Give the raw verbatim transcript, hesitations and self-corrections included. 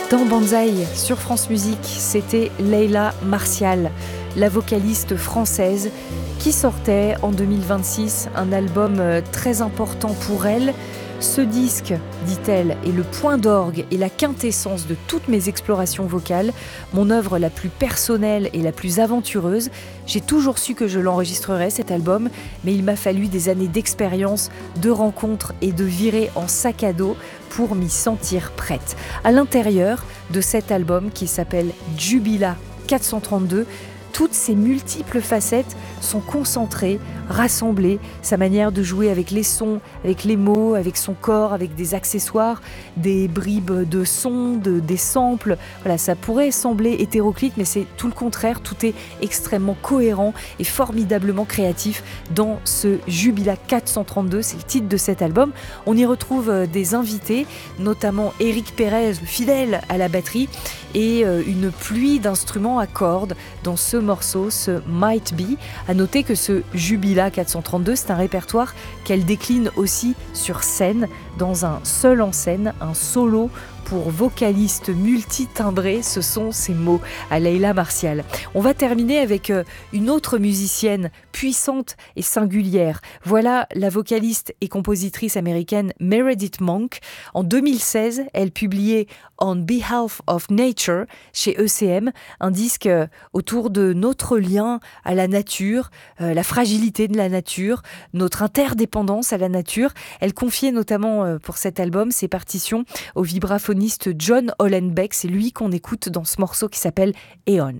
Dans Banzai, sur France Musique, c'était Leila Martial, la vocaliste française qui sortait en deux mille vingt-six un album très important pour elle. Ce disque, dit-elle, est le point d'orgue et la quintessence de toutes mes explorations vocales, mon œuvre la plus personnelle et la plus aventureuse. J'ai toujours su que je l'enregistrerais, cet album, mais il m'a fallu des années d'expérience, de rencontres et de virées en sac à dos pour m'y sentir prête. À l'intérieur de cet album qui s'appelle Jubila quatre cent trente-deux, toutes ces multiples facettes sont concentrées, rassemblées, sa manière de jouer avec les sons, avec les mots, avec son corps, avec des accessoires, des bribes de sons, de, des samples. Voilà, ça pourrait sembler hétéroclite, mais c'est tout le contraire. Tout est extrêmement cohérent et formidablement créatif dans ce Jubila quatre cent trente-deux, c'est le titre de cet album. On y retrouve des invités, notamment Eric Pérez, fidèle à la batterie, et une pluie d'instruments à cordes dans ce morceau, ce Might Be. À noter que ce Jubila quatre cent trente-deux, c'est un répertoire qu'elle décline aussi sur scène, dans un seul en scène, un solo pour vocaliste multitimbré, ce sont ses mots à Leila Martial. On va terminer avec une autre musicienne puissante et singulière. Voilà la vocaliste et compositrice américaine Meredith Monk. En deux mille seize, elle publiait On Behalf of Nature chez E C M, un disque autour de notre lien à la nature, euh, la fragilité de la nature, notre interdépendance à la nature. Elle confiait notamment euh, pour cet album ses partitions au vibraphoniste John Hollenbeck. C'est lui qu'on écoute dans ce morceau qui s'appelle Eon.